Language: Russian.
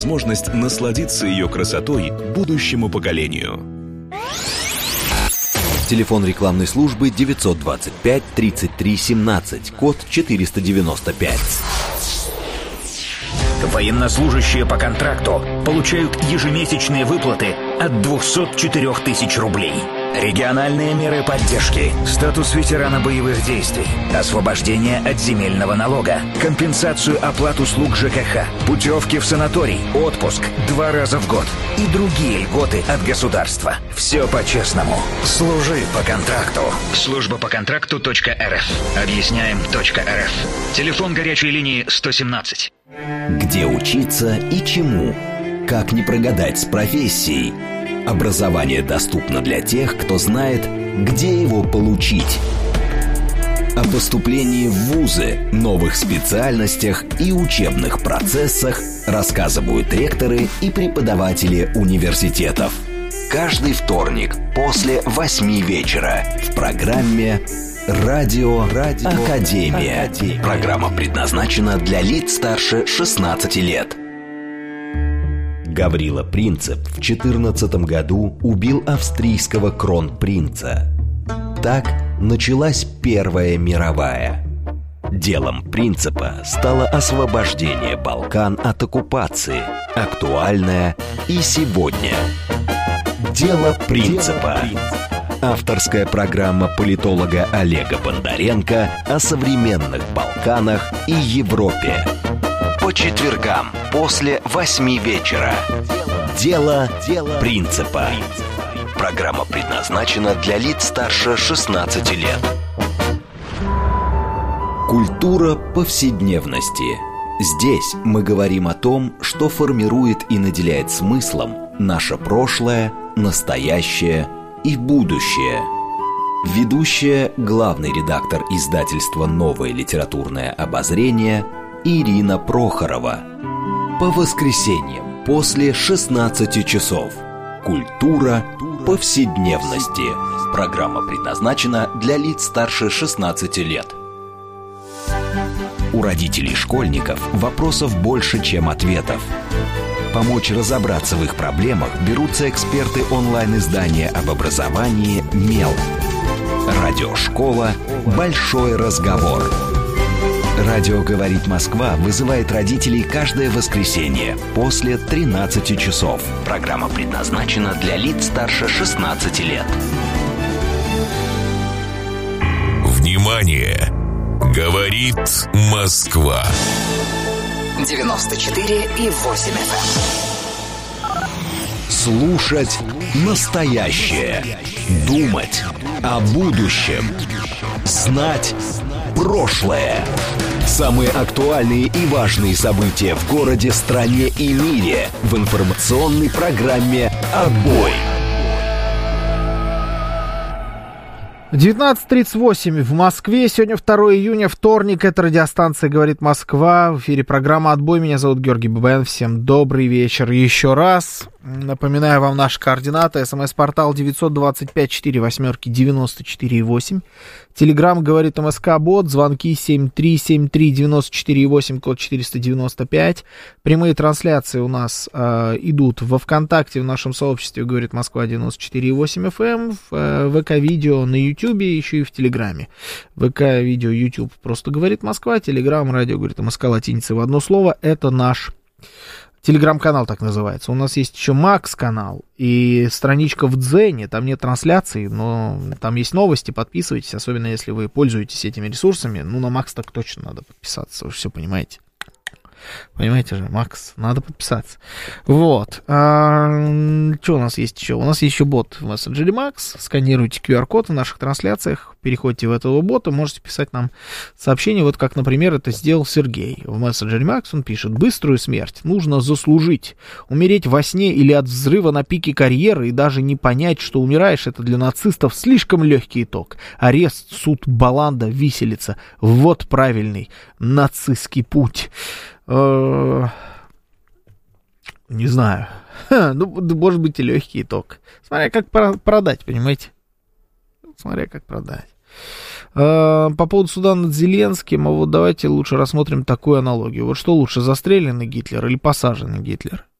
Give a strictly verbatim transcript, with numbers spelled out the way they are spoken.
возможность насладиться ее красотой будущему поколению. Телефон рекламной службы девятьсот двадцать пять тридцать три семнадцать, код четыреста девяносто пять. Военнослужащие по контракту получают ежемесячные выплаты от двухсот четырёх тысяч рублей. Региональные меры поддержки, статус ветерана боевых действий, освобождение от земельного налога, компенсацию оплат услуг ЖКХ, путевки в санаторий, отпуск два раза в год и другие льготы от государства. Все по-честному. Служи по контракту. Служба по контракту точка эр эф. Объясняем точка эр эф. Телефон горячей линии сто семнадцать. Где учиться и чему? Как не прогадать с профессией? Образование доступно для тех, кто знает, где его получить. О поступлении в вузы, новых специальностях и учебных процессах рассказывают ректоры и преподаватели университетов. Каждый вторник после восьми вечера в программе «Радио, Радио Академия». Академия. Программа предназначена для лиц старше шестнадцати лет. Гаврила Принцип в четырнадцатом году убил австрийского кронпринца. Так началась Первая мировая. Делом Принципа стало освобождение Балкан от оккупации, актуальное и сегодня. Дело Принципа. Авторская программа политолога Олега Бондаренко о современных Балканах и Европе. По четвергам после восьми вечера. Дело, Дело Принципа. Программа предназначена для лиц старше шестнадцати лет. Культура повседневности. Здесь мы говорим о том, что формирует и наделяет смыслом наше прошлое, настоящее и будущее. Ведущая, главный редактор издательства «Новое литературное обозрение» Ирина Прохорова. По воскресеньям после шестнадцати часов. Культура повседневности. Программа предназначена для лиц старше шестнадцати лет. У родителей школьников вопросов больше, чем ответов. Помочь разобраться в их проблемах берутся эксперты онлайн-издания об образовании «Мел». Радиошкола «Большой разговор». Радио «Говорит Москва» вызывает родителей каждое воскресенье после тринадцати часов. Программа предназначена для лиц старше шестнадцати лет. Внимание! Говорит Москва. девяносто четыре и восемь эф эм. Слушать настоящее. Думать о будущем. Знать прошлое. Самые актуальные и важные события в городе, стране и мире в информационной программе «Отбой». девятнадцать тридцать восемь в Москве. Сегодня второе июня, вторник. Это радиостанция «Говорит Москва». В эфире программа «Отбой». Меня зовут Георгий Бабаян. Всем добрый вечер еще раз. Напоминаю вам наши координаты. СМС-портал девятьсот двадцать пять сорок восемь девяносто четыре восемь. Телеграм «Говорит МСК-бот». Звонки семь три семь три девяносто четыре восемь, код четыреста девяносто пять. Прямые трансляции у нас э, идут во ВКонтакте, в нашем сообществе «Говорит Москва» девяносто четыре восемь эф эм, в э, ВК-видео на Ютьюбе, еще и в Телеграме. ВК-видео, Ютьюб просто «Говорит Москва», Телеграм, радио «Говорит МСК» латиницей в одно слово. Это наш Телеграм-канал так называется. У нас есть еще Макс-канал и страничка в Дзене. Там нет трансляций, но там есть новости. Подписывайтесь, особенно если вы пользуетесь этими ресурсами. Ну, на Макс так точно надо подписаться, вы все понимаете. Понимаете же, Макс, надо подписаться. Вот. А, что у нас есть еще? У нас есть еще бот в мессенджере Макс. Сканируйте ку ар-код в наших трансляциях, переходите в этого бота, можете писать нам сообщение, вот как, например, это сделал Сергей. В мессенджере Макс он пишет: быструю смерть нужно заслужить. Умереть во сне или от взрыва на пике карьеры и даже не понять, что умираешь, это для нацистов слишком легкий итог. Арест, суд, баланда, виселица. Вот правильный нацистский путь. Не знаю. Ха, ну, может быть, и легкий итог. Смотря как продать, понимаете? Смотря как продать. По поводу суда над Зеленским, а вот давайте лучше рассмотрим такую аналогию. Вот что лучше, застреленный Гитлер или посаженный Гитлер?